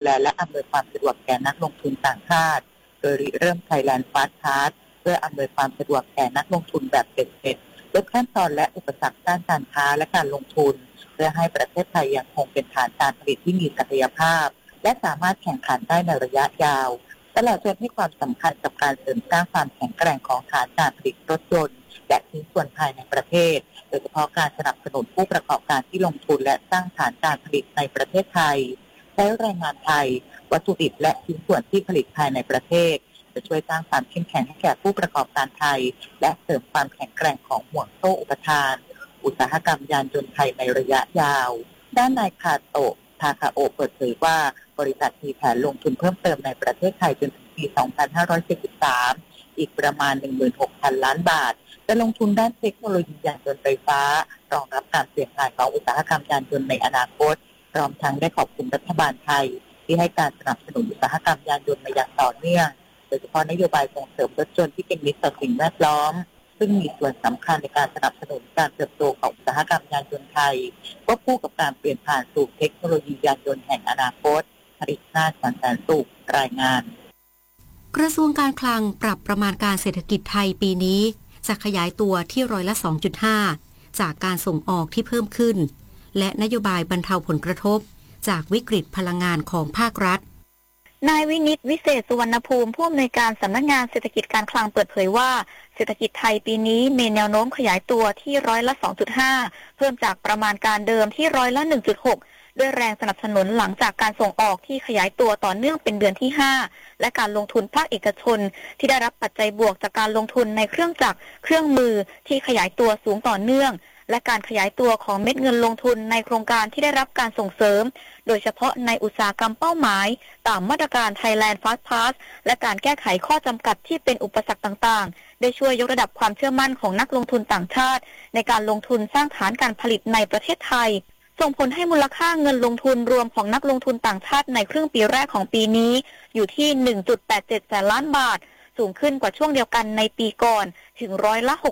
และอำนวยความสะดวกแก่นักลงทุนต่างชาติโดยเริ่ม Thailand Fast Pass เพื่ออำนวยความสะดวกแก่นักลงทุนแบบเบ็ดๆลดขั้นตอนและอุปสรรคด้านการค้าและการลงทุนเพื่อให้ประเทศไทยยังคงเป็นฐานการผลิตที่มีศักยภาพและสามารถแข่งขันได้ในระยะยาวตลอดจนให้ความสำคัญกับการเสริมสร้างความแข็งแกร่งของฐานการผลิตรถยนต์และชิ้นส่วนภายในประเทศโดยเฉพาะการสนับสนุนผู้ประกอบการที่ลงทุนและสร้างฐานการผลิตในประเทศไทยใช้แรงงานไทยวัตถุดิบและชิ้นส่วนที่ผลิตภายในประเทศจะช่วยสร้างความเข้มแข็งให้แก่ผู้ประกอบการไทยและเสริมความแข็งแกร่งของห่วงโซ่อุปทานอุตสาหกรรมยานยนต์ไทยในระยะยาวด้านนายคาโตะทาคาโอะเปิดเผยว่าบริษัทมีแผนลงทุนเพิ่มเติมในประเทศไทยจนถึงปี 2573 อีกประมาณ 16,000 ล้านบาทจะลงทุนด้านเทคโนโลยียานยนต์ไฟฟ้ารองรับการเปลี่ยนผ่านของอุตสาหกรรมยานยนต์ในอนาคตพร้อมทั้งได้ขอบคุณรัฐบาลไทยที่ให้การสนับสนุนอุตสาหกรรมยานยนต์มาอย่างต่อเนื่องโดยเฉพาะนโยบายส่งเสริมรถยนต์ที่เป็นมิตรต่อสิ่งแวดล้อมซึ่งมีส่วนสำคัญในการสนับสนุนการเติบโตของอุตสาหกรรมยานยนต์ไทยควบคู่กับการเปลี่ยนผ่านสู่เทคโนโลยียานยนต์แห่งอนาคตผลิตนาถ แสนสุขรายงานกระทรวงการคลังปรับประมาณการเศรษฐกิจไทยปีนี้จะขยายตัวที่2.5%จากการส่งออกที่เพิ่มขึ้นและนโยบายบรรเทาผลกระทบจากวิกฤตพลังงานของภาครัฐนายวินิตวิเศษสุวรรณภูมิผู้อำนวยการสำนักงานเศรษฐกิจการคลังเปิดเผยว่าเศรษฐกิจไทยปีนี้มีแนวโน้มขยายตัวที่2.5%เพิ่มจากประมาณการเดิมที่1.6%ด้วยแรงสนับสนุนหลังจากการส่งออกที่ขยายตัวต่อเนื่องเป็นเดือนที่5และการลงทุนภาคเอกชนที่ได้รับปัจจัยบวกจากการลงทุนในเครื่องจักรเครื่องมือที่ขยายตัวสูงต่อเนื่องและการขยายตัวของเม็ดเงินลงทุนในโครงการที่ได้รับการส่งเสริมโดยเฉพาะในอุตสาหกรรมเป้าหมายตามมาตรการ Thailand Fast Pass และการแก้ไขข้อจำกัดที่เป็นอุปสรรคต่างๆได้ช่วยยกระดับความเชื่อมั่นของนักลงทุนต่างชาติในการลงทุนสร้างฐานการผลิตในประเทศไทยส่งผลให้มูลค่าเงินลงทุนรวมของนักลงทุนต่างชาติในครึ่งปีแรกของปีนี้อยู่ที่ 1.87 แสนล้านบาทสูงขึ้นกว่าช่วงเดียวกันในปีก่อนถึง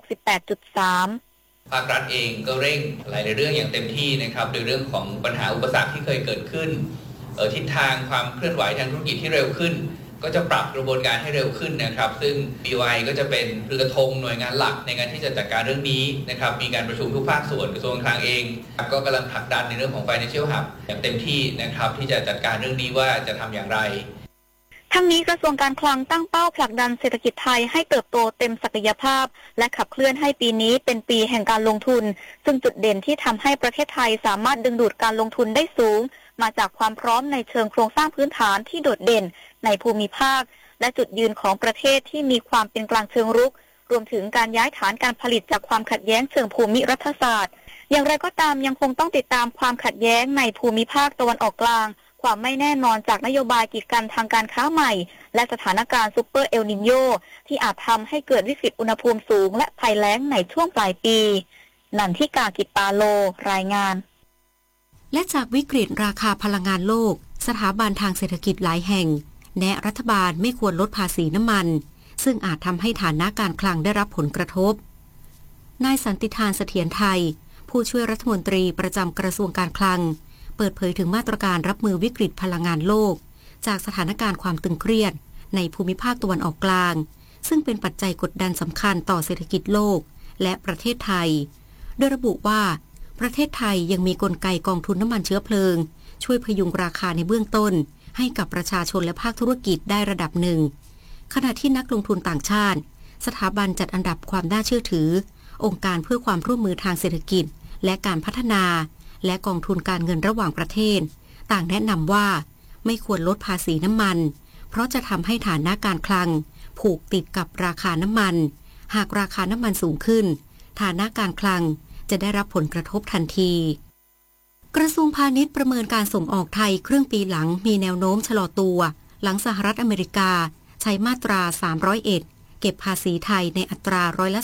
68.3% ภาครัฐเองก็เร่งหลายเรื่องอย่างเต็มที่นะครับโดยเรื่องของปัญหาอุปสรรคที่เคยเกิดขึ้นทิศทางความเคลื่อนไหวทางธุรกิจที่เร็วขึ้นก็จะปรับกระบวนการให้เร็วขึ้นนะครับซึ่ง BOI ก็จะเป็นเรือธงหน่วยงานหลักในการที่จะจัดการเรื่องนี้นะครับมีการประชุมทุกภาคส่วนกระทรวงการคลังเองก็กำลังผลักดันในเรื่องของ Financial Hub อย่างเต็มที่นะครับที่จะจัดการเรื่องนี้ว่าจะทำอย่างไรทั้งนี้กระทรวงการคลังตั้งเป้าผลักดันเศรษฐกิจไทยให้เติบโตเต็มศักยภาพและขับเคลื่อนให้ปีนี้เป็นปีแห่งการลงทุนซึ่งจุดเด่นที่ทำให้ประเทศไทยสามารถดึงดูดการลงทุนได้สูงมาจากความพร้อมในเชิงโครงสร้างพื้นฐานที่โดดเด่นในภูมิภาคและจุดยืนของประเทศที่มีความเป็นกลางเชิงรุกรวมถึงการย้ายฐานการผลิตจากความขัดแย้งเชิงภูมิรัฐศาสตร์อย่างไรก็ตามยังคงต้องติดตามความขัดแย้งในภูมิภาคตะวันออกกลางความไม่แน่นอนจากนโยบายกีดกันทางการค้าใหม่และสถานการณ์ซุปเปอร์เอลนิโญที่อาจทำให้เกิดวิกฤตอุณหภูมิสูงและภัยแล้งในช่วงปลายปีนันทิกา กิจปาโลรายงานและจากวิกฤตราคาพลังงานโลกสถาบันทางเศรษฐกิจหลายแห่งแนะรัฐบาลไม่ควรลดภาษีน้ำมันซึ่งอาจทำให้ฐานะการคลังได้รับผลกระทบนายสันติธานเสถียรไทยผู้ช่วยรัฐมนตรีประจำกระทรวงการคลังเปิดเผยถึงมาตรการรับมือวิกฤตพลังงานโลกจากสถานการณ์ความตึงเครียดในภูมิภาคตะวันออกกลางซึ่งเป็นปัจจัยกดดันสำคัญต่อเศรษฐกิจโลกและประเทศไทยโดยระบุว่าประเทศไทยยังมีกลไกกองทุนน้ำมันเชื้อเพลิงช่วยพยุงราคาในเบื้องต้นให้กับประชาชนและภาคธุรกิจได้ระดับหนึ่งขณะที่นักลงทุนต่างชาติสถาบันจัดอันดับความน่าเชื่อถือองค์การเพื่อความร่วมมือทางเศรษฐกิจและการพัฒนาและกองทุนการเงินระหว่างประเทศต่างแนะนำว่าไม่ควรลดภาษีน้ำมันเพราะจะทำให้ฐานะการคลังผูกติดกับราคาน้ำมันหากราคาน้ำมันสูงขึ้นฐานะการคลังจะได้รับผลกระทบทันทีกระทรวงพาณิชย์ประเมินการส่งออกไทยครึ่งปีหลังมีแนวโน้มชะลอตัวหลังสหรัฐอเมริกาใช้มาตรา301เก็บภาษีไทยในอัตรา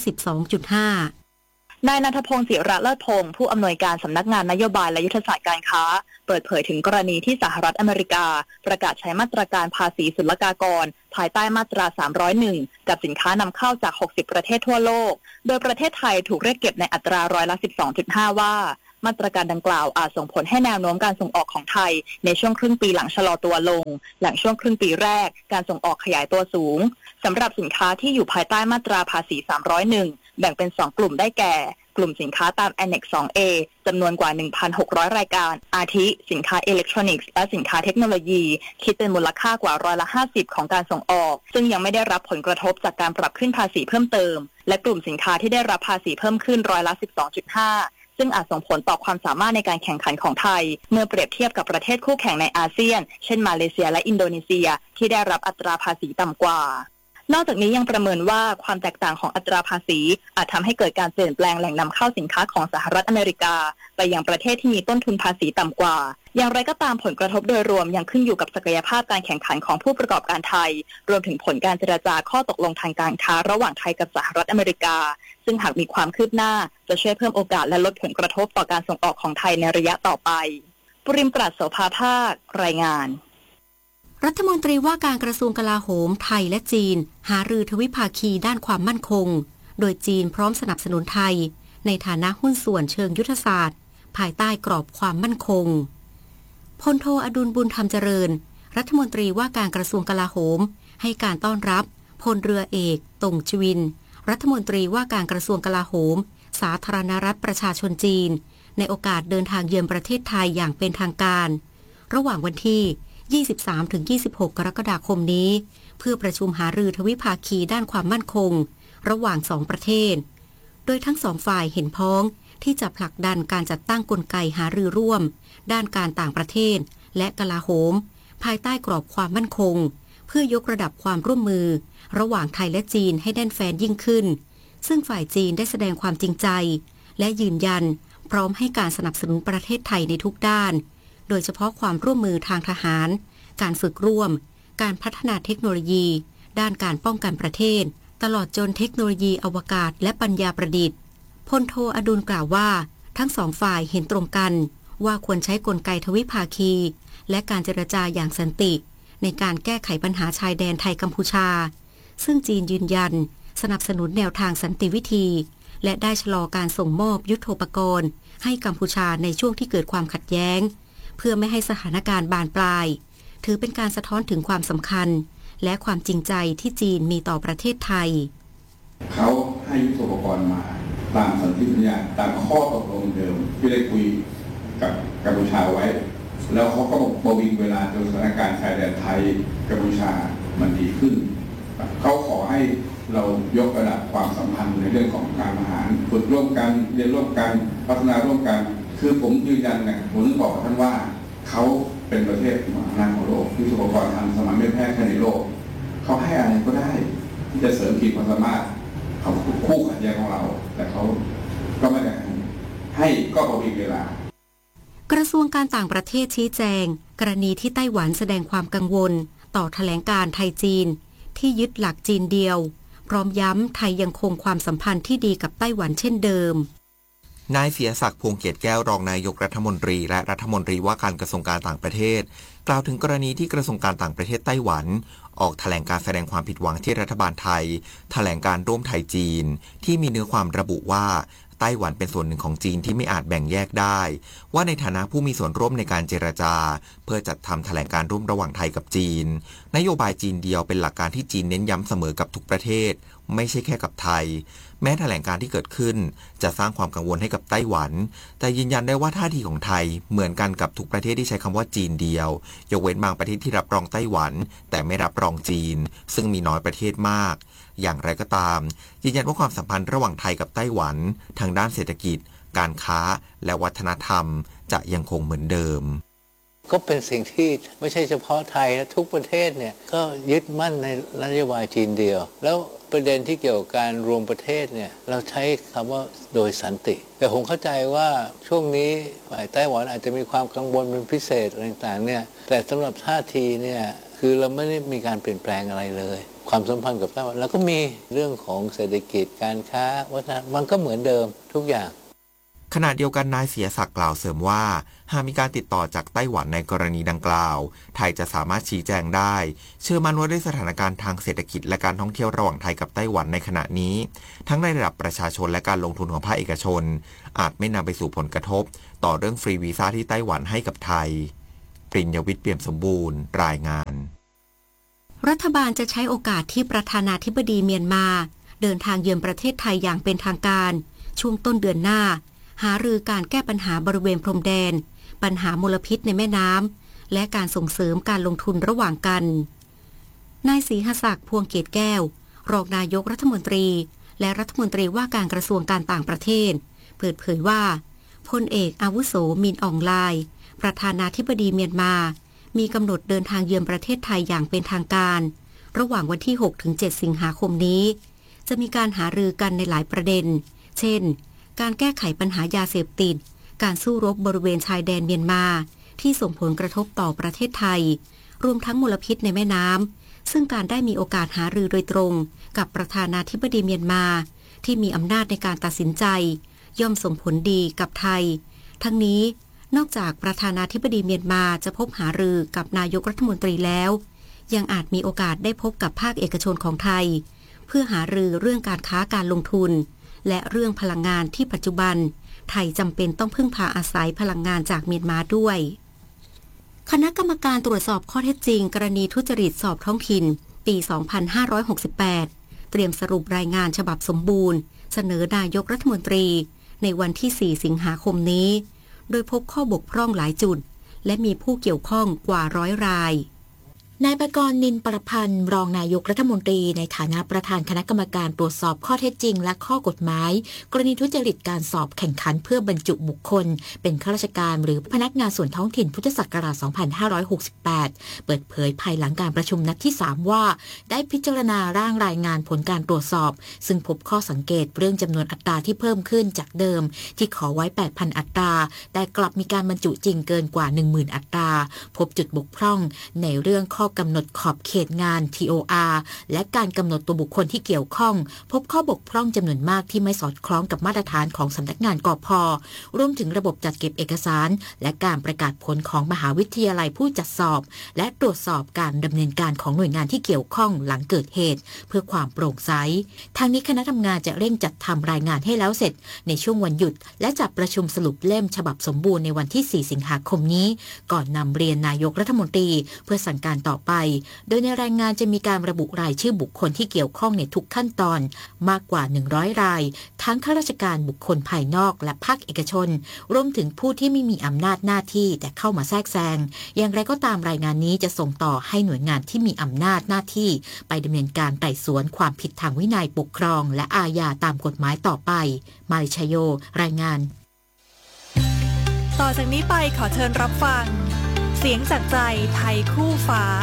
12.5% นายณัฐพงศ์ศิระเลิศพงศ์ผู้อำนวยการสำนักงานนโยบายและยุทธศาสตร์การค้าเปิดเผยถึงกรณีที่สหรัฐอเมริกาประกาศใช้มาตรการภาษีศุลกากรภายใต้มาตรา301กับสินค้านำเข้าจาก60ประเทศทั่วโลกโดยประเทศไทยถูกเรียกเก็บในอัตรา12.5%ว่ามาตรการดังกล่าวอาจส่งผลให้แนวโน้มการส่งออกของไทยในช่วงครึ่งปีหลังชะลอตัวลงหลังช่วงครึ่งปีแรกการส่งออกขยายตัวสูงสำหรับสินค้าที่อยู่ภายใต้มาตราภาษี301แบ่งเป็น2กลุ่มได้แก่กลุ่มสินค้าตาม Annex 2A จำนวนกว่า 1,600 รายการอาทิสินค้าอิเล็กทรอนิกส์และสินค้าเทคโนโลยีคิดเป็นมูลค่ากว่า50%ของการส่งออกซึ่งยังไม่ได้รับผลกระทบจากการปรับขึ้นภาษีเพิ่มเติมและกลุ่มสินค้าที่ได้รับภาษีเพิ่มขึ้น12.5%ซึ่งอาจส่งผลต่อความสามารถในการแข่งขันของไทยเมื่อเปรียบเทียบกับประเทศคู่แข่งในอาเซียนเช่นมาเลเซียและอินโดนีเซียที่ได้รับอัตราภาษีต่ำกว่านอกจากนี้ยังประเมินว่าความแตกต่างของอัตราภาษีอาจทำให้เกิดการเปลี่ยนแปลงแหล่งนำเข้าสินค้าของสหรัฐอเมริกาไปยังประเทศที่มีต้นทุนภาษีต่ำกว่าอย่างไรก็ตามผลกระทบโดยรวมยังขึ้นอยู่กับศักยภาพการแข่งขันของผู้ประกอบการไทยรวมถึงผลการเจรจาข้อตกลงทางการค้าระหว่างไทยกับสหรัฐอเมริกาซึ่งหากมีความคืบหน้าจะช่วยเพิ่มโอกาสและลดผลกระทบต่อการส่งออกของไทยในระยะต่อไปปริมปราศโสภาภาครายงานรัฐมนตรีว่าการกระทรวงกลาโหมไทยและจีนหารือทวิภาคีด้านความมั่นคงโดยจีนพร้อมสนับสนุนไทยในฐานะหุ้นส่วนเชิงยุทธศาสตร์ภายใต้กรอบความมั่นคงพลโทอดุลบุญธรรมเจริญรัฐมนตรีว่าการกระทรวงกลาโหมให้การต้อนรับพลเรือเอกตงชวินรัฐมนตรีว่าการกระทรวงกลาโหมสาธารณรัฐประชาชนจีนในโอกาสเดินทางเยือนประเทศไทยอย่างเป็นทางการระหว่างวันที่23-26 กรกฎาคมนี้เพื่อประชุมหารือทวิภาคีด้านความมั่นคงระหว่าง2ประเทศโดยทั้ง2ฝ่ายเห็นพ้องที่จะผลักดันการจัดตั้งกลไกหารือร่วมด้านการต่างประเทศและกลาโหมภายใต้กรอบความมั่นคงเพื่อยกระดับความร่วมมือระหว่างไทยและจีนให้แน่นแฟ้นยิ่งขึ้นซึ่งฝ่ายจีนได้แสดงความจริงใจและยืนยันพร้อมให้การสนับสนุนประเทศไทยในทุกด้านโดยเฉพาะความร่วมมือทางทหารการฝึกร่วมการพัฒนาเทคโนโลยีด้านการป้องกันประเทศตลอดจนเทคโนโลยีอวกาศและปัญญาประดิษฐ์พลโทอดุลกล่าวว่าทั้งสองฝ่ายเห็นตรงกันว่าควรใช้กลไกทวิภาคีและการเจรจาอย่างสันติในการแก้ไขปัญหาชายแดนไทยกัมพูชาซึ่งจีนยืนยันสนับสนุนแนวทางสันติวิธีและได้ชะลอการส่งมอบยุทโธปกรณ์ให้กัมพูชาในช่วงที่เกิดความขัดแย้งเพื่อไม่ให้สถานการณ์บานปลายถือเป็นการสะท้อนถึงความสำคัญและความจริงใจที่จีนมีต่อประเทศไทยเขาให้ยุทโธปกรณ์มาตามสันติสัญญาตามข้อตกลงเดิมที่ได้คุยกับกัมพูชาไว้แล้วเขาก็บอกวิงเวลาจนสถานการณ์ชายแดนไทยกัมพูชามันดีขึ้นเขาขอให้เรายกระดับความสัมพันธ์ในเรื่องของการทหารฝึกร่วมกันเรียนร่วมกันพัฒนาร่วมกันคือผมยืนยันนะผมต้องบอกท่านว่าเขาเป็นประเทศมหาอำนาจของโลกที่อุปกรณ์ทันสมัยไม่แพ้ใครในโลกเขาให้อะไรก็ได้ที่จะเสริมขีดความสามารถเขาคู่ขัดแย้งของเราแต่เขาก็ไม่ได้ให้ก็พอมีเวลากระทรวงการต่างประเทศชี้แจงกรณีที่ไต้หวันแสดงความกังวลต่อแถลงการไทยจีนที่ยึดหลักจีนเดียวพร้อมย้ำไทยยังคงความสัมพันธ์ที่ดีกับไต้หวันเช่นเดิมนายเสียศักดิ์ พวงเกียรติแก้วรองนายกรัฐมนตรีและรัฐมนตรีว่าการกระทรวงการต่างประเทศกล่าวถึงกรณีที่กระทรวงการต่างประเทศไต้หวันออกแถลงการแสดงความผิดหวังที่รัฐบาลไทยแถลงการร่วมไทยจีนที่มีเนื้อความระบุว่าไต้หวันเป็นส่วนหนึ่งของจีนที่ไม่อาจแบ่งแยกได้ว่าในฐานะผู้มีส่วนร่วมในการเจรจาเพื่อจัดทำแถลงการร่วมระหว่างไทยกับจีนนโยบายจีนเดียวเป็นหลักการที่จีนเน้นย้ำเสมอกับทุกประเทศไม่ใช่แค่กับไทยแม้แถลงการที่เกิดขึ้นจะสร้างความกังวลให้กับไต้หวันแต่ยืนยันได้ว่าท่าทีของไทยเหมือนกันกับทุกประเทศที่ใช้คำว่าจีนเดียวยกเว้นบางประเทศที่รับรองไต้หวันแต่ไม่รับรองจีนซึ่งมีน้อยประเทศมากอย่างไรก็ตามยืนยันว่าความสัมพันธ์ระหว่างไทยกับไต้หวันทางด้านเศรษฐกิจการค้าและวัฒนธรรมจะยังคงเหมือนเดิมก็เป็นสิ่งที่ไม่ใช่เฉพาะไทยนะทุกประเทศเนี่ยก็ยึดมั่นในนโยบายจีนเดียวแล้วประเด็นที่เกี่ยวกับการรวมประเทศเนี่ยเราใช้คำว่าโดยสันติแต่ผมเข้าใจว่าช่วงนี้ฝ่ายไต้หวันอาจจะมีความกังวลเป็นพิเศษอะไรต่างๆเนี่ยแต่สำหรับท่าทีเนี่ยคือเราไม่ได้มีการเปลี่ยนแปลงอะไรเลยความสัมพันธ์กับไต้หวันแล้วก็มีเรื่องของเศรษฐกิจการค้าวัฒนธรรมมันก็เหมือนเดิมทุกอย่างขณะเดียวกันนายเสียศักดิ์กล่าวเสริมว่าหากมีการติดต่อจากไต้หวันในกรณีดังกล่าวไทยจะสามารถชี้แจงได้เชื่อมั่นว่าด้วยสถานการณ์ทางเศรษฐกิจและการท่องเที่ยวระหว่างไทยกับไต้หวันในขณะนี้ทั้งในระดับประชาชนและการลงทุนของภาคเอกชนอาจไม่นำไปสู่ผลกระทบต่อเรื่องฟรีวีซ่าที่ไต้หวันให้กับไทยปริญญวิทย์เปี่ยมสมบูรณ์รายงานรัฐบาลจะใช้โอกาสที่ประธานาธิบดีเมียนมาเดินทางเยือนประเทศไทยอย่างเป็นทางการช่วงต้นเดือนหน้าหารือการแก้ปัญหาบริเวณพรมแดนปัญหามลพิษในแม่น้ำและการส่งเสริมการลงทุนระหว่างกันนายศรีหศักดิ์พวงเกตแก้วรองนายกรัฐมนตรีและรัฐมนตรีว่าการกระทรวงการต่างประเทศเปิดเผยว่าพลเอกอาวุโสมินอองไลน์ประธานาธิบดีเมียนมามีกำหนดเดินทางเยือนประเทศไทยอย่างเป็นทางการระหว่างวันที่ 6-7 สิงหาคมนี้จะมีการหารือกันในหลายประเด็นเช่นการแก้ไขปัญหายาเสพติดการสู้รบบริเวณชายแดนเมียนมาที่ส่งผลกระทบต่อประเทศไทยรวมทั้งมลพิษในแม่น้ำซึ่งการได้มีโอกาสหารือโดยตรงกับประธานาธิบดีเมียนมาที่มีอำนาจในการตัดสินใจย่อมส่งผลดีกับไทยทั้งนี้นอกจากประธานาธิบดีเมียนมาจะพบหารือกับนายกรัฐมนตรีแล้วยังอาจมีโอกาสได้พบกับภาคเอกชนของไทยเพื่อหารือเรื่องการค้าการลงทุนและเรื่องพลังงานที่ปัจจุบันไทยจำเป็นต้องพึ่งพาอาศัยพลังงานจากเมียนมาด้วยคณะกรรมการตรวจสอบข้อเท็จจริงกรณีทุจริตสอบท้องถิ่นปี 2568 เตรียมสรุปรายงานฉบับสมบูรณ์เสนอนายกรัฐมนตรีในวันที่ 4 สิงหาคมนี้โดยพบข้อบกพร่องหลายจุดและมีผู้เกี่ยวข้องกว่า100 รายนายปกรณ์นินประพันธ์รองนายกรัฐมนตรีในฐานะประธานคณะกรรมการตรวจสอบข้อเท็จจริงและข้อกฎหมายกรณีทุจริตการสอบแข่งขันเพื่อบรรจุบุคคลเป็นข้าราชการหรือพนักงานส่วนท้องถิ่นพุทธศักราช 2568 เปิดเผยภายหลังการประชุมนัดที่ 3 ว่าได้พิจารณาร่างรายงานผลการตรวจสอบซึ่งพบข้อสังเกตเรื่องจำนวนอัตราที่เพิ่มขึ้นจากเดิมที่ขอไว้ 8,000 อัตราแต่กลับมีการบรรจุจริงเกินกว่า 10,000 อัตราพบจุดบกพร่องในเรื่องข้อกำหนดขอบเขตงาน TOR และการกำหนดตัวบุคคลที่เกี่ยวข้องพบข้อบกพร่องจำนวนมากที่ไม่สอดคล้องกับมาตรฐานของสำนักงานกพ.รวมถึงระบบจัดเก็บเอกสารและการประกาศผลของมหาวิทยาลัยผู้จัดสอบและตรวจสอบการดำเนินการของหน่วยงานที่เกี่ยวข้องหลังเกิดเหตุเพื่อความโปร่งใสทางนี้คณะทำงานจะเร่งจัดทำรายงานให้แล้วเสร็จในช่วงวันหยุดและจัดประชุมสรุปเล่มฉบับสมบูรณ์ในวันที่ 4 สิงหาคมนี้ก่อนนำเรียนนายกรัฐมนตรีเพื่อสั่งการต่อไปโดยในรายงานจะมีการระบุรายชื่อบุคคลที่เกี่ยวข้องในทุกขั้นตอนมากกว่า100รายทั้งข้าราชการบุคคลภายนอกและภาคเอกชนรวมถึงผู้ที่ไม่มีอำนาจหน้าที่แต่เข้ามาแทรกแซงอย่างไรก็ตามรายงานนี้จะส่งต่อให้หน่วยงานที่มีอำนาจหน้าที่ไปดำเนินการไต่สวนความผิดทางวินัยปกครองและอาญาตามกฎหมายต่อไปมาริชโยรายงานต่อจากนี้ไปขอเชิญรับฟังเสียงจากใจไทยคู่ฟ้า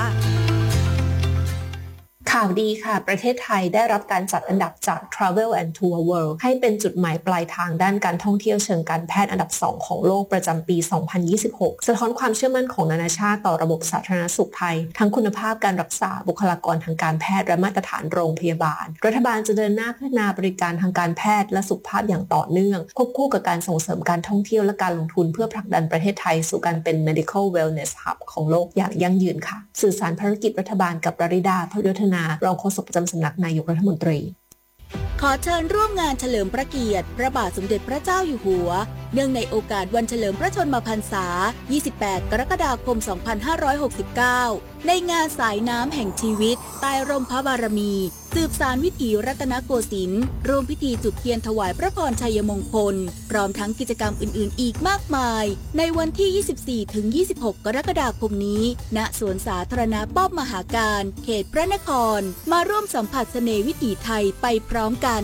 ข่าวดีค่ะประเทศไทยได้รับการจัดอันดับจาก Travel and Tour World ให้เป็นจุดหมายปลายทางด้านการท่องเที่ยวเชิงการแพทย์อันดับ 2 ของโลกประจำปี 2026 สะท้อนความเชื่อมั่นของนานาชาติต่อระบบสาธารณสุขไทยทั้งคุณภาพการรักษาบุคลากรทางการแพทย์และมาตรฐานโรงพยาบาลรัฐบาลจะเดินหน้าพัฒนาบริการทางการแพทย์และสุขภาพอย่างต่อเนื่องควบคู่กับการส่งเสริมการท่องเที่ยวและการลงทุนเพื่อผลักดันประเทศไทยสู่การเป็น Medical Wellness Hub ของโลกอย่างยั่งยืนค่ะสื่อสารภารกิจรัฐบาลกับปริดา พยุทธนารองโฆษกประจำสำนักนายกรัฐมนตรีขอเชิญร่วมงานเฉลิมพระเกียรติพระบาทสมเด็จพระเจ้าอยู่หัวเนื่องในโอกาสวันเฉลิมพระชนมพรรษา 28 กรกฎาคม 2569 ในงานสายน้ำแห่งชีวิตใต้ร่มพระบารมีสืบสานวิถีรัตนโกสินทร์ร่วมพิธีจุดเทียนถวายพระพรชัยมงคลพร้อมทั้งกิจกรรมอื่นๆอีกมากมายในวันที่ 24-26 กรกฎาคมนี้ณสวนสาธารณะป้อมมหาการเขตพระนครมาร่วมสัมผัสเสน่ห์วิถีไทยไปพร้อมกัน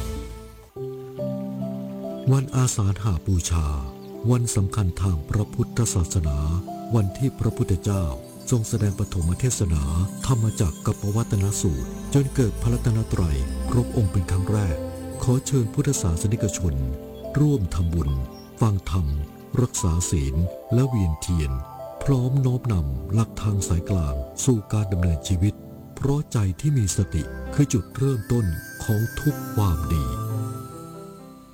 วันอาสาฬหบูชาวันสำคัญทางพระพุทธศาสนาวันที่พระพุทธเจ้าทรงแสดงปฐมเทศนาธรรมจักรกับปวัตนสูตรจนเกิดพระรัตนตรัยครบองค์เป็นครั้งแรกขอเชิญพุทธศาสนิกชนร่วมทำบุญฟังธรรมรักษาศีลและเวียนเทียนพร้อมน้อมนำหลักทางสายกลางสู่การดำเนินชีวิตเพราะใจที่มีสติคือจุดเริ่มต้นของทุกความดี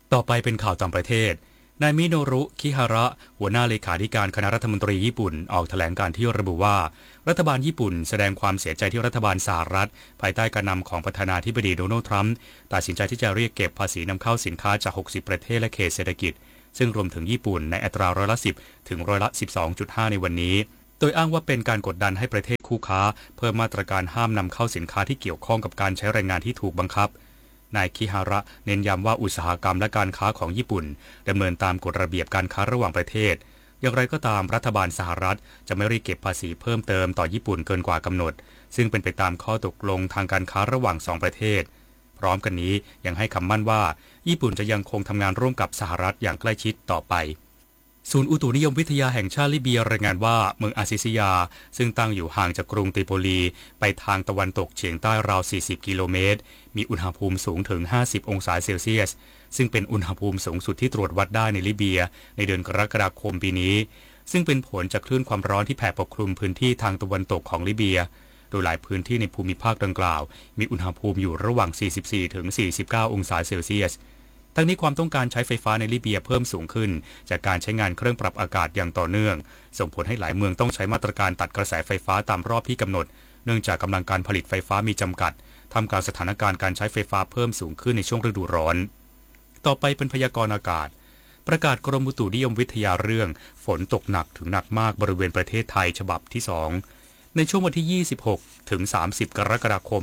ต่อไปเป็นข่าวต่างประเทศนายมิโนรุ คิฮาระหัวหน้าเลขาธิการคณะรัฐมนตรีญี่ปุ่นออกแถลงการที่ระบุว่ารัฐบาลญี่ปุ่นแสดงความเสียใจที่รัฐบาลสหรัฐภายใต้การนำของประธานาธิบดีโดนัลด์ทรัมป์ตัดสินใจที่จะเรียกเก็บภาษีนำเข้าสินค้าจาก60ประเทศและเขตเศรษฐกิจซึ่งรวมถึงญี่ปุ่นในอัตรา10%ถึง12.5% ในวันนี้โดยอ้างว่าเป็นการกดดันให้ประเทศคู่ค้าเพิ่มมาตรการห้ามนำเข้าสินค้าที่เกี่ยวข้องกับการใช้แรงงานที่ถูกบังคับนายคิฮาระเน้นย้ำว่าอุตสาหกรรมและการค้าของญี่ปุ่นดำเนินตามกฎระเบียบการค้าระหว่างประเทศอย่างไรก็ตามรัฐบาลสหรัฐจะไม่เรียกเก็บภาษีเพิ่มเติมต่อญี่ปุ่นเกินกว่ากำหนดซึ่งเป็นไปตามข้อตกลงทางการค้าระหว่าง2ประเทศพร้อมกันนี้ยังให้คำมั่นว่าญี่ปุ่นจะยังคงทำงานร่วมกับสหรัฐอย่างใกล้ชิดต่อไปศูนย์อุตุนิยมวิทยาแห่งชาติลิเบียรายงานว่าเมืองอาซิซิยาซึ่งตั้งอยู่ห่างจากกรุงตริโปลีไปทางตะวันตกเฉียงใต้ราว40กิโลเมตรมีอุณหภูมิสูงถึง50องศาเซลเซียสซึ่งเป็นอุณหภูมิสูงสุดที่ตรวจวัดได้ในลิเบียในเดือนกรกฎาคมปีนี้ซึ่งเป็นผลจากคลื่นความร้อนที่แผ่ปกคลุมพื้นที่ทางตะวันตกของลิเบียโดยหลายพื้นที่ในภูมิภาคดังกล่าวมีอุณหภูมิอยู่ระหว่าง44ถึง49องศาเซลเซียสทั้งนี้ความต้องการใช้ไฟฟ้าในลิเบียเพิ่มสูงขึ้นจากการใช้งานเครื่องปรับอากาศอย่างต่อเนื่องส่งผลให้หลายเมืองต้องใช้มาตรการตัดกระแสไฟฟ้าตามรอบที่กำหนดเนื่องจากกำลังการผลิตไฟฟ้ามีจำกัดทำกลางสถานการณ์การใช้ไฟฟ้าเพิ่มสูงขึ้นในช่วงฤดูร้อนต่อไปเป็นพยากรณ์อากาศประกาศกรมอุตุนิยมวิทยาเรื่องฝนตกหนักถึงหนักมากบริเวณประเทศไทยฉบับที่2ในช่วงวันที่26ถึง30กรกฎาคม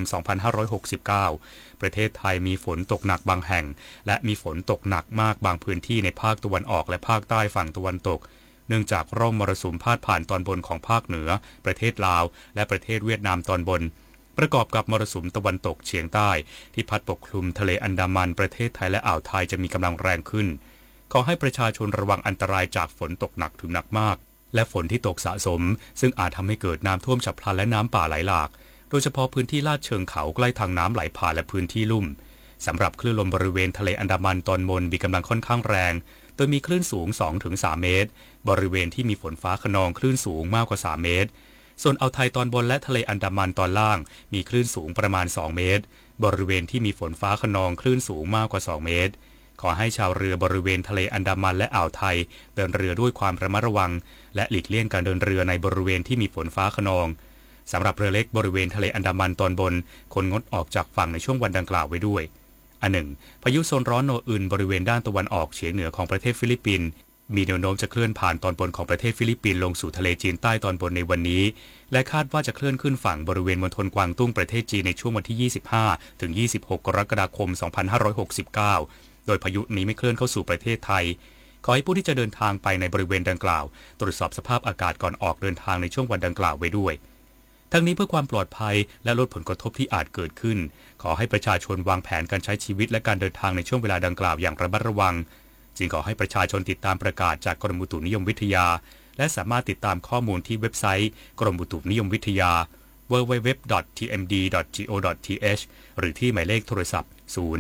2569ประเทศไทยมีฝนตกหนักบางแห่งและมีฝนตกหนักมากบางพื้นที่ในภาคตะวันออกและภาคใต้ฝั่งตะวันตกเนื่องจากร่องมรสุมพาดผ่านตอนบนของภาคเหนือประเทศลาวและประเทศเวียดนามตอนบนประกอบกับมรสุมตะวันตกเฉียงใต้ที่พัดปกคลุมทะเลอันดามันประเทศไทยและอ่าวไทยจะมีกำลังแรงขึ้นขอให้ประชาชนระวังอันตรายจากฝนตกหนักถึงหนักมากและฝนที่ตกสะสมซึ่งอาจทำให้เกิดน้ำท่วมฉับพลันและน้ำป่าไหลหลากโดยเฉพาะพื้นที่ลาดเชิงเขาใกล้ทางน้ำไหลผ่านและพื้นที่ลุ่มสำหรับคลื่นลมบริเวณทะเลอันดามันตอนบนมีกำลังค่อนข้างแรงโดยมีคลื่นสูง 2-3 เมตรบริเวณที่มีฝนฟ้าคะนองคลื่นสูงมากกว่า3เมตรส่วนอ่าวไทยตอนบนและทะเลอันดามันตอนล่างมีคลื่นสูงประมาณ2เมตรบริเวณที่มีฝนฟ้าคะนองคลื่นสูงมากกว่า2เมตรขอให้ชาวเรือบริเวณทะเลอันดามันและอ่าวไทยเดินเรือด้วยความระมัดระวังและหลีกเลี่ยงการเดินเรือในบริเวณที่มีฝนฟ้าคะนองสำหรับเรือเล็กบริเวณทะเลอันดามันตอนบนควรงดออกจากฝั่งในช่วงวันดังกล่าวไว้ด้วยอันหนึ่งพายุโซนร้อนโนอึนบริเวณด้านตะวันออกเฉียงเหนือของประเทศฟิลิปปินส์มีแนวโน้มจะเคลื่อนผ่านตอนบนของประเทศฟิลิปปินส์ลงสู่ทะเลจีนใต้ตอนบนในวันนี้และคาดว่าจะเคลื่อนขึ้นฝั่งบริเวณมณฑลกวางตุ้งประเทศจีนในช่วงวันที่25ถึง26กรกฎาคม2569โดยพายุนี้ไม่เคลื่อนเข้าสู่ประเทศไทยขอให้ผู้ที่จะเดินทางไปในบริเวณดังกล่าวตรวจสอบสภาพอากาศก่อนออกเดินทางในช่วงวันดังกล่าวไว้ด้วยทั้งนี้เพื่อความปลอดภัยและลดผลกระทบที่อาจเกิดขึ้นขอให้ประชาชนวางแผนการใช้ชีวิตและการเดินทางในช่วงเวลาดังกล่าวอย่างระมัดระวังจึงขอให้ประชาชนติดตามประกาศจากกรมอุตุนิยมวิทยาและสามารถติดตามข้อมูลที่เว็บไซต์กรมอุตุนิยมวิทยา www.tmd.go.th หรือที่หมายเลขโทรศัพท์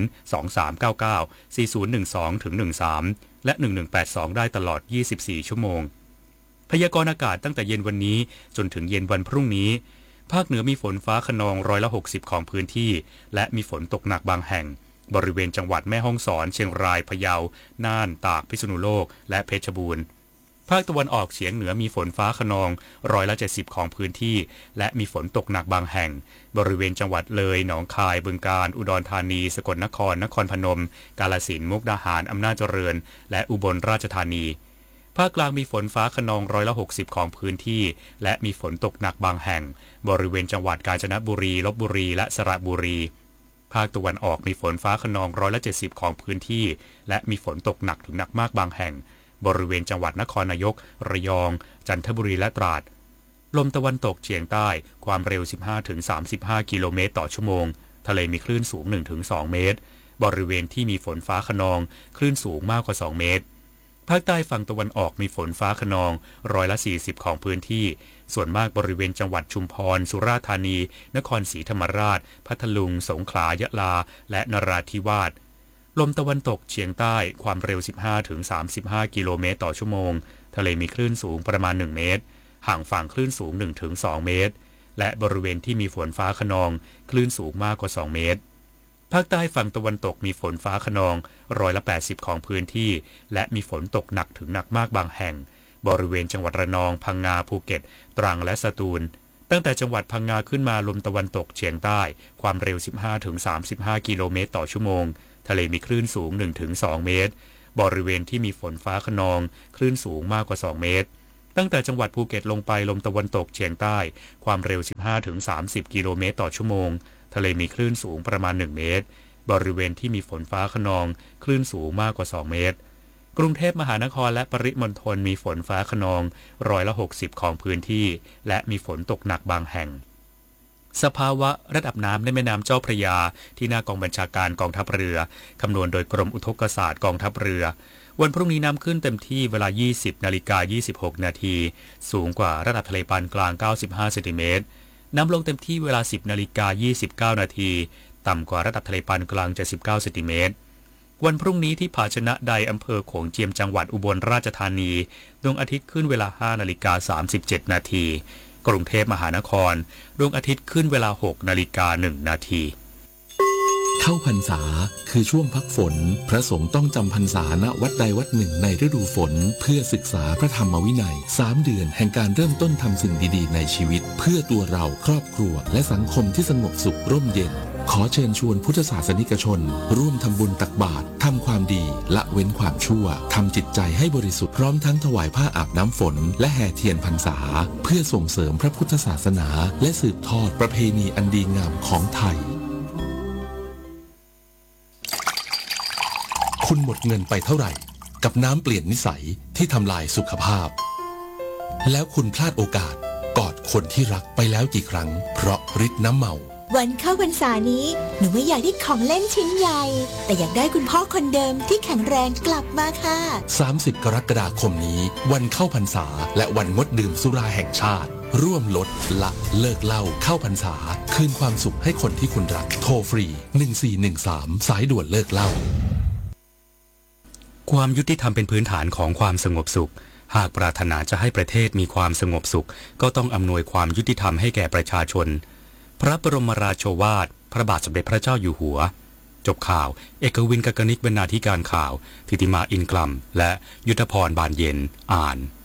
023994012-13และ1182ได้ตลอด24ชั่วโมงพยากรณ์อากาศตั้งแต่เย็นวันนี้จนถึงเย็นวันพรุ่งนี้ภาคเหนือมีฝนฟ้าคะนอง60%ของพื้นที่และมีฝนตกหนักบางแห่งบริเวณจังหวัดแม่ฮ่องสอนเชียงรายพะเยาน่านตากพิษณุโลกและเพชรบูรณ์ภาคตะวันออกเฉียงเหนือมีฝนฟ้าคะนอง70%ของพื้นที่และมีฝนตกหนักบางแห่งบริเวณจังหวัดเลยหนองคายบึงกาฬอุดรธานีสกลนครนครพนมกาฬสินธุ์มุกดาหารอำนาจเจริญและอุบลราชธานีภาคกลางมีฝนฟ้าคะนอง60%ของพื้นที่และมีฝนตกหนักบางแห่งบริเวณจังหวัดกาญจนบุรีลพบุรีและสระบุรีภาคตะวันออกมีฝนฟ้าคะนอง70%ของพื้นที่และมีฝนตกหนักถึงหนักมากบางแห่งบริเวณจังหวัดนครนายกระยองจันทบุรีและตราดลมตะวันตกเฉียงใต้ความเร็ว 15-35 กิโลเมตรต่อชั่วโมงทะเลมีคลื่นสูง 1-2 เมตรบริเวณที่มีฝนฟ้าคะนองคลื่นสูงมากกว่า2เมตรภาคใต้ฝั่งตะวันออกมีฝนฟ้าคะนอง40%ของพื้นที่ส่วนมากบริเวณจังหวัดชุมพรสุราษฎร์ธานีนครศรีธรรมราชพัทลุงสงขลายะลาและนราธิวาสลมตะวันตกเฉียงใต้ความเร็ว 15-35 กิโลเมตรต่อชั่วโมงทะเลมีคลื่นสูงประมาณ1เมตรห่างฝั่งคลื่นสูง 1-2 เมตรและบริเวณที่มีฝนฟ้าคะนองคลื่นสูงมากกว่า2เมตรภาคใต้ฝั่งตะวันตกมีฝนฟ้าคะนอง80%ของพื้นที่และมีฝนตกหนักถึงหนักมากบางแห่งบริเวณจังหวัดระนองพังงาภูเก็ตตรังและสตูลตั้งแต่จังหวัดพังงาขึ้นมาลมตะวันตกเฉียงใต้ความเร็ว 15-35 กิโลเมตรต่อชั่วโมงทะเลมีคลื่นสูง 1-2 เมตรบริเวณที่มีฝนฟ้าคะนองคลื่นสูงมากกว่า2เมตรตั้งแต่จังหวัดภูเก็ตลงไปลมตะวันตกเฉียงใต้ความเร็ว 15-30 กิโลเมตรต่อชั่วโมงทะเลมีคลื่นสูงประมาณ1เมตรบริเวณที่มีฝนฟ้าคะนองคลื่นสูงมากกว่า2เมตรกรุงเทพมหานครและปริมณฑลมีฝนฟ้าคะนอง60%ของพื้นที่และมีฝนตกหนักบางแห่งสภาวะระดับน้ำในแม่น้ำเจ้าพระยาที่หน้ากองบัญชาการกองทัพเรือคำนวณโดยกรมอุทกศาสตร์กองทัพเรือวันพรุ่งนี้น้ำขึ้นเต็มที่เวลา 20:26 นาทีสูงกว่าระดับทะเลปานกลาง95 เซนติเมตรน้ำลงเต็มที่เวลา 10:29 นาทีต่ำกว่าระดับทะเลปานกลาง79 เซนติเมตรวันพรุ่งนี้ที่ผาชนะใดอำเภอโขงเจียมจังหวัดอุบลราชธานีดวงอาทิตย์ขึ้นเวลา 5:37 นาทีกรุงเทพมหานครดวงอาทิตย์ขึ้นเวลา 6:01 นาทีเข้าพรรษาคือช่วงพักฝนพระสงฆ์ต้องจำพรรษาณวัดใดวัดหนึ่งในฤดูฝนเพื่อศึกษาพระธรรมวินัย3 เดือนแห่งการเริ่มต้นทำสิ่งดีๆในชีวิตเพื่อตัวเราครอบครัวและสังคมที่สงบสุขร่มเย็นขอเชิญชวนพุทธศาสนิกชนร่วมทำบุญตักบาตรทำความดีละเว้นความชั่วทำจิตใจให้บริสุทธิ์พร้อมทั้งถวายผ้าอาบน้ำฝนและแห่เทียนพรรษาเพื่อส่งเสริมพระพุทธศาสนาและสืบทอดประเพณีอันดีงามของไทยคุณหมดเงินไปเท่าไหร่กับน้ำเปลี่ยนนิสัยที่ทำลายสุขภาพแล้วคุณพลาดโอกาสกอดคนที่รักไปแล้วกี่ครั้งเพราะฤทธิ์น้ำเมาวันเข้าพรรษานี้หนูไม่อยากได้ของเล่นชิ้นใหญ่แต่อยากได้คุณพ่อคนเดิมที่แข็งแรงกลับมาค่ะ 30 กรกฎาคมนี้วันเข้าพรรษาและวันงดดื่มสุราแห่งชาติร่วมลดละเลิกเหล้าเข้าพรรษาคืนความสุขให้คนที่คุณรักโทรฟรี1413สายด่วนเลิกเหล้าความยุติธรรมเป็นพื้นฐานของความสงบสุขหากปรารถนาจะให้ประเทศมีความสงบสุขก็ต้องอำนวยความยุติธรรมให้แก่ประชาชนพระบรมราโชวาทพระบาทสมเด็จพระเจ้าอยู่หัวจบข่าวเอกวิน กกนิกบรรณาธิการข่าวธิติมาอินกลัมและยุทธพรบานเย็นอ่าน